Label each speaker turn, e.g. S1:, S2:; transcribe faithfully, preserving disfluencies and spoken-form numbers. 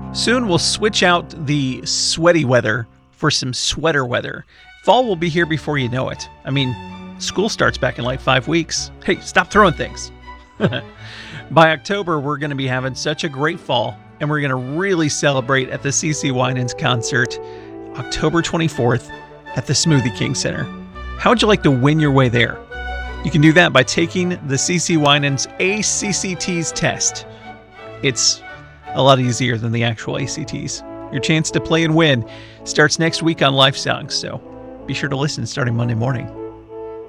S1: Soon we'll switch out the sweaty weather for some sweater weather. Fall will be here before you know it. I mean, school starts back in like five weeks. Hey, stop throwing things. By October, we're going to be having such a great fall, and we're going to really celebrate at the CeCe Winans concert, October twenty-fourth at the Smoothie King Center. How would you like to win your way there? You can do that by taking the CeCe Winans A C C Ts test. It's a lot easier than the actual A C Ts. Your chance to play and win starts next week on Life Songs, so be sure to listen starting Monday morning.